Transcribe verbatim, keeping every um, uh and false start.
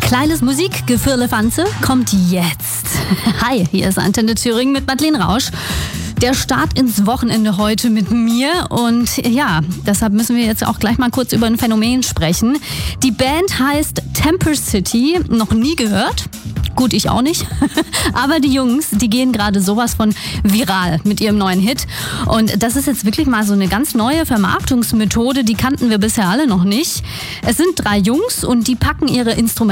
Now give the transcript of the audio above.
Kleines Musikgefirlefanze kommt jetzt. Hi, hier ist Antenne Thüringen mit Madeleine Rausch. Der Start ins Wochenende heute mit mir und ja, deshalb müssen wir jetzt auch gleich mal kurz über ein Phänomen sprechen. Die Band heißt Temper City, noch nie gehört. Gut, ich auch nicht. Aber die Jungs, die gehen gerade sowas von viral mit ihrem neuen Hit. Und das ist jetzt wirklich mal so eine ganz neue Vermarktungsmethode, die kannten wir bisher alle noch nicht. Es sind drei Jungs und die packen ihre Instrumente